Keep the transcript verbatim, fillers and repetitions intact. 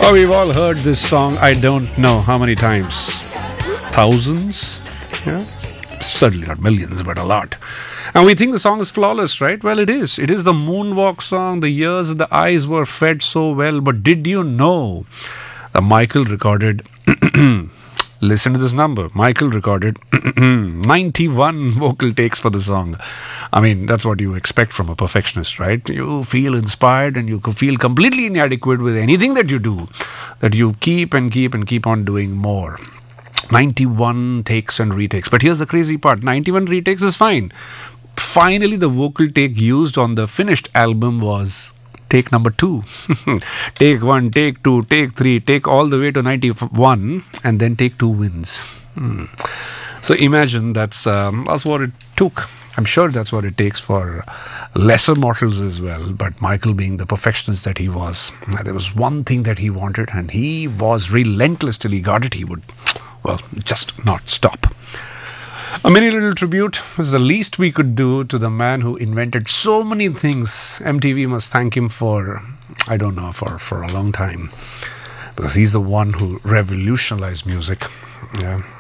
Well, we've all heard this song, I don't know how many times. Thousands? Yeah. Certainly not millions, but a lot. And we think the song is flawless, right? Well, it is. It is the moonwalk song. The ears and the eyes were fed so well. But did you know that Michael recorded... Listen to this number. Michael recorded ninety-one vocal takes for the song. I mean, that's what you expect from a perfectionist, right? You feel inspired and you feel completely inadequate with anything that you do, that you keep and keep and keep on doing more. ninety-one takes and retakes. But here's the crazy part. ninety-one retakes is fine. Finally, the vocal take used on the finished album was take number two. Take one, take two, take three, take all the way to ninety-one, and then take two wins. Hmm. So imagine that's um, that's what it took. I'm sure that's what it takes for lesser mortals as well. But Michael, being the perfectionist that he was, there was one thing that he wanted, and he was relentless till he got it. He would, well, just not stop. A mini little tribute was the least we could do to the man who invented so many things. M T V must thank him for, I don't know, for, for a long time. Because he's the one who revolutionized music. Yeah.